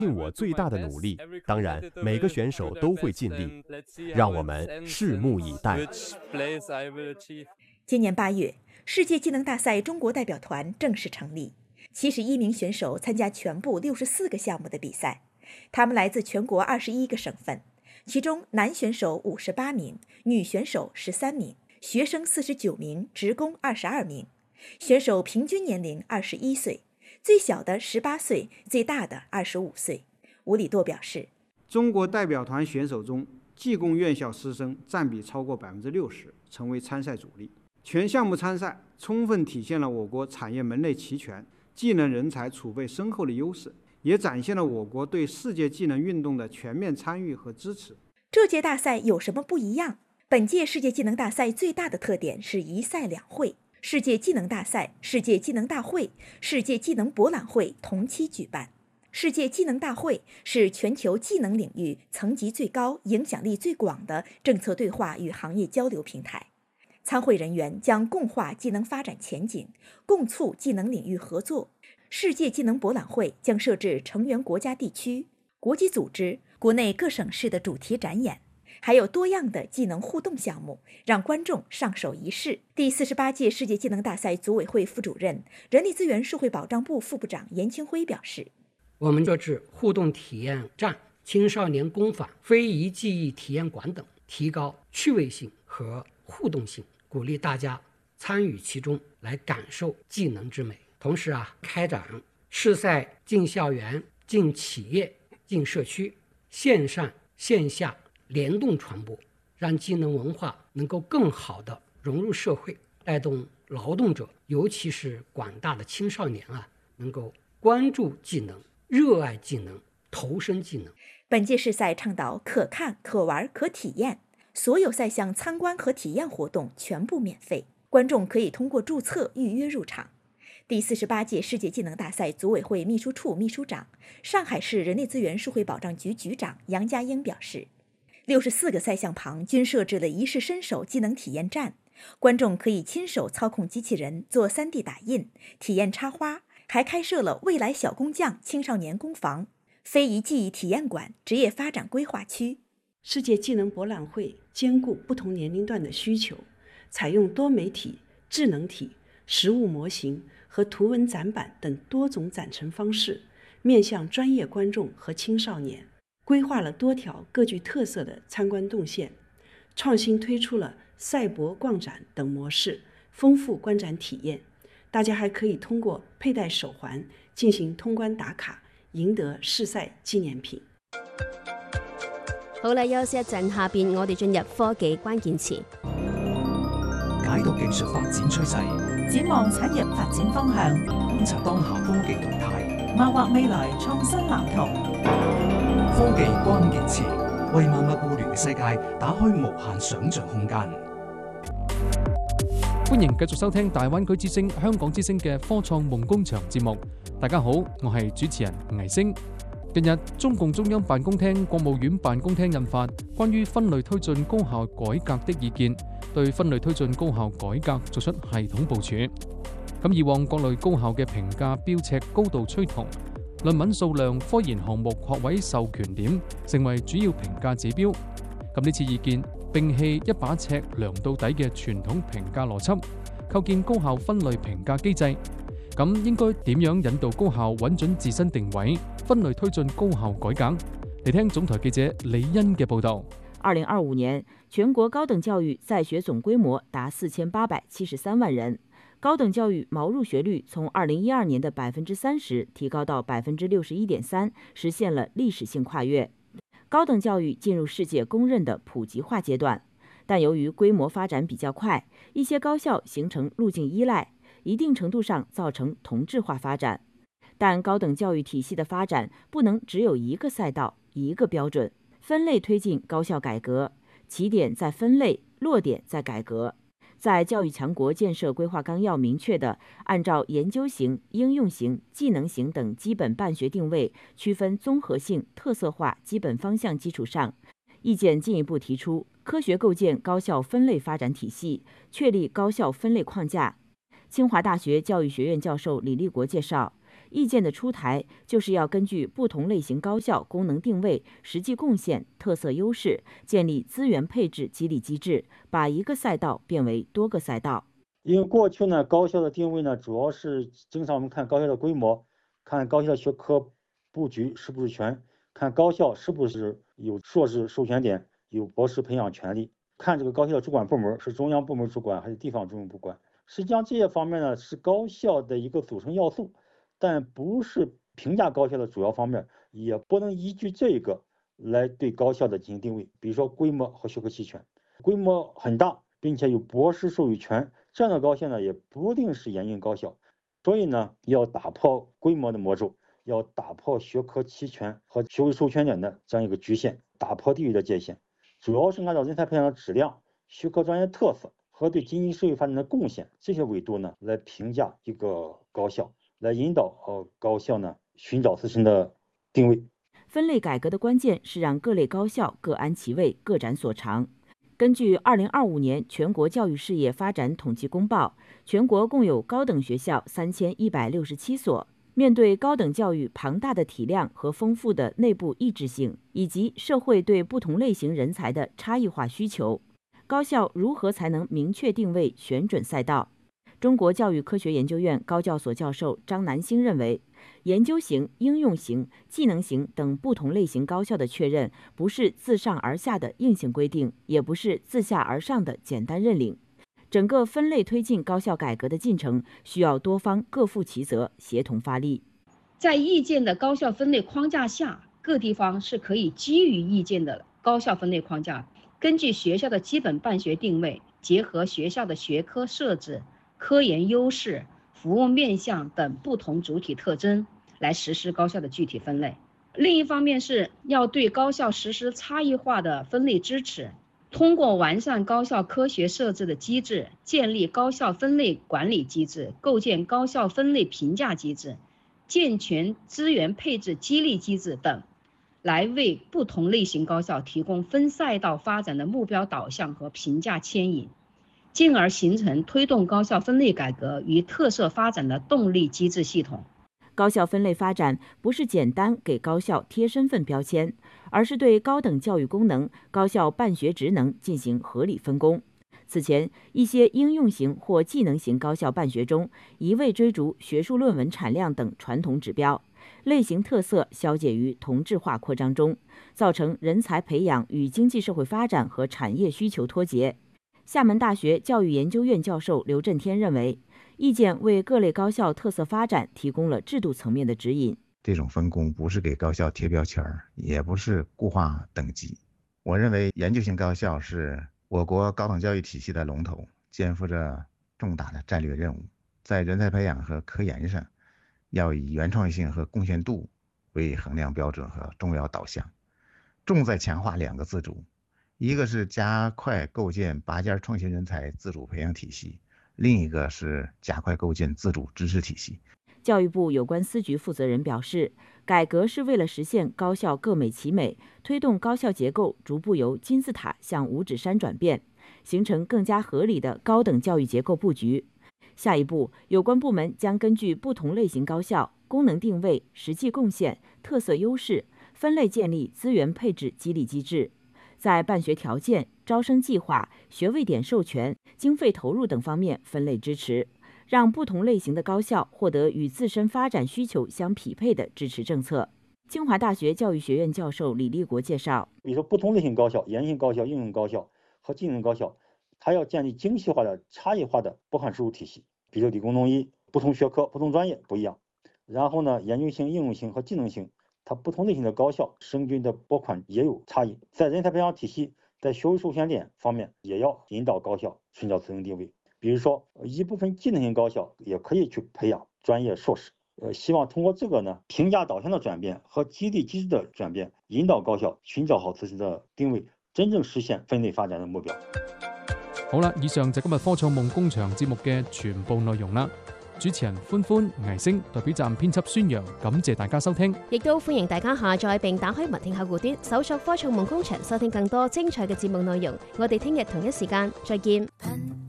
尽我最大的努力，当然每个选手都会尽力，让我们拭目以待。 今年8月，世界技能大赛中国代表团正式成立，71名选手参加全部64个项目的比赛，他们来自全国21个省份，其中男选手58名，女选手13名，学生49名，职工22名，选手平均年龄21岁。最小的18岁，最大的25岁。吴礼舵表示， 中国代表团选手中，技工院校师生占比超过60%，成为参赛主力。全项目参赛，充分体现了我国产业门类齐全、技能人才储备深厚的优势，也展现了我国对世界技能运动的全面参与和支持。 这届大赛有什么不一样？本届世界技能大赛最大的特点是一赛两会。世界技能大赛、世界技能大会、世界技能博览会同期举办。世界技能大会是全球技能领域层级最高、影响力最广的政策对话与行业交流平台。参会人员将共话技能发展前景，共促技能领域合作。世界技能博览会将设置成员国家地区、国际组织、国内各省市的主题展演。还有多样的技能互动项目，让观众上手一试。第48届世界技能大赛组委会副主任、人力资源社会保障部副部长严清辉表示， 我们设置互动体验站、青少年工坊、非遗技艺体验馆等，提高趣味性和互动性，鼓励大家参与其中，来感受技能之美。同时开展试赛进校园、进企业、进社区，线上线下联动传播，让技能文化能够更好地融入社会，带动劳动者，尤其是广大的青少年能够关注技能、热爱技能、投身技能。 本届试赛倡导可看、可玩、可体验，所有赛项参观和体验活动全部免费，观众可以通过注册预约入场。第48届世界技能大赛组委会秘书处秘书长、上海市人力资源社会保障局局长杨家英表示，64个赛项旁均设置了一试身手技能体验站，观众可以亲手操控机器人做3D 打印，体验插花，还开设了未来小工匠青少年工坊、非遗技艺体验馆、职业发展规划区。 世界技能博览会兼顾不同年龄段的需求，采用多媒体、智能体、实物模型和图文展板等多种展陈方式，面向专业观众和青少年。规划了多条各具特色的参观动线，创新推出了赛博逛展等模式，丰富观展体验。大家还可以通过佩戴手环进行通关打卡，贏得試賽紀念品。 好啦，休息一陣，下邊我哋進入科技關鍵詞， 解讀技術發展趨勢， 展望產業發展方向， 觀察當下科技動態， 謀劃未來創新藍圖。 科技關鍵詞為萬物互聯嘅世界打開無限想像空間。 歡迎繼續收聽大灣區之聲、香港之聲嘅科創夢工場節目。大家好，我係主持人倪星。近日，中共中央辦公廳、國務院辦公廳印發關於分類推進高校改革的意見，對分類推進高校改革作出系統部署。咁以往各類高校嘅評價標尺高度趨同，論文數量、科研項目、學位授權點成為主要評價指標。咁呢次意見摒棄一把尺量到底嘅傳統評價邏輯，構建高校分類評價機制。咁應該點樣引導高校穩準自身定位，分類推進高校改革？嚟聽總台記者李欣嘅報導。 2025年，全國高等教育在學總規模達4873萬人。高等教育毛入學率從2012年的30%提高到61.3%，實現了歷史性跨越。高等教育進入世界公認的普及化階段，但由於規模發展比較快，一些高校形成路徑依賴，一定程度上造成同質化發展。但高等教育體系的發展不能只有一個賽道、一個標準，分類推進高校改革，起點在分類，落點在改革。在教育強國建設規劃綱要明確的按照研究型、應用型、技能型等基本辦學定位，區分綜合性、特色化基本方向基礎上，意見進一步提出科學構建高校分類發展體系，確立高校分類框架。清華大學教育學院教授李立國介紹， 意见的出台就是要根据不同类型高校功能定位、实际贡献、特色优势，建立资源配置激励机制，把一个赛道变为多个赛道。 因为过去呢，高校的定位呢，主要是经常我们看高校的规模，看高校学科布局是不是全，看高校是不是有硕士授权点，有博士培养权利，看这个高校的主管部门是中央部门主管还是地方政府主管。实际上这些方面呢是高校的一个组成要素，但不是评价高校的主要方面，也不能依据这个来对高校的进行定位。比如说规模和学科齐全，规模很大并且有博士授予权，这样的高校呢也不一定是研究高校。所以呢，要打破规模的魔咒，要打破学科齐全和学位授权点的这样一个局限，打破地域的界限，主要是按照人才培养的质量、学科专业特色和对经济社会发展的贡献这些维度呢，来评价一个高校，来引导高校呢寻找自身的定位。 分类改革的关键是让各类高校各安其位，各展所长。根据2025年全国教育事业发展统计公报，全国共有高等学校3167所。面对高等教育庞大的体量和丰富的内部异质性，以及社会对不同类型人才的差异化需求，高校如何才能明确定位、选准赛道？中国教育科学研究院高教所教授张南星认为，研究型、应用型、技能型等不同类型高校的确认，不是自上而下的硬性规定，也不是自下而上的简单认领。整个分类推进高校改革的进程，需要多方各负其责，协同发力。 在意见的高校分类框架下，各地方是可以基于意见的高校分类框架，根据学校的基本办学定位，结合学校的学科设置、科研优势、服务面向等不同主体特征，来实施高校的具体分类。另一方面是要对高校实施差异化的分类支持，通过完善高校科学设置的机制，建立高校分类管理机制，构建高校分类评价机制，健全资源配置激励机制等，来为不同类型高校提供分赛道发展的目标导向和评价牵引，进而形成推动高校分类改革与特色发展的动力机制系统。 高校分类发展不是简单给高校贴身份标签，而是对高等教育功能、高校办学职能进行合理分工。此前，一些应用型或技能型高校办学中，一味追逐学术论文产量等传统指标，类型特色消解于同质化扩张中，造成人才培养与经济社会发展和产业需求脱节。厦门大学教育研究院教授刘振天认为，意见为各类高校特色发展提供了制度层面的指引。 这种分工不是给高校贴标签，也不是固化等级。我认为研究型高校是我国高等教育体系的龙头，肩负着重大的战略任务，在人才培养和科研上，要以原创性和贡献度为衡量标准和重要导向，重在强化两个自主，一个是加快构建拔尖创新人才自主培养体系，另一个是加快构建自主知识体系。 教育部有关司局负责人表示，改革是为了实现高校各美其美，推动高校结构逐步由金字塔向五指山转变，形成更加合理的高等教育结构布局。下一步，有关部门将根据不同类型高校功能定位、实际贡献、特色优势，分类建立资源配置激励机制，在办学条件、招生计划、学位点授权、经费投入等方面分类支持，让不同类型的高校获得与自身发展需求相匹配的支持政策。清华大学教育学院教授李立国介绍， 比如说不同类型高校、研究型高校、应用高校和技能高校，它要建立精细化的差异化的拨款制度体系。比如理工农医，不同学科、不同专业不一样。然后呢，研究型、应用型和技能型，它不同类型的高校生均的拨款也有差异。在人才培养体系，在学位授权点方面，也要引导高校寻找自身定位。比如说，一部分技能型高校也可以去培养专业硕士。希望通过这个呢，评价导向的转变和激励机制的转变，引导高校寻找好自身的定位，真正实现分类发展的目標。 好啦，以上就今日科創夢工場節目嘅全部內容啦。主持人歡歡、倪星代表站編輯孫陽，感謝大家收聽， 亦都歡迎大家下載並打開文聽客戶端，搜索科創夢工場，收聽更多精彩嘅節目內容。我哋聽日同一時間再見。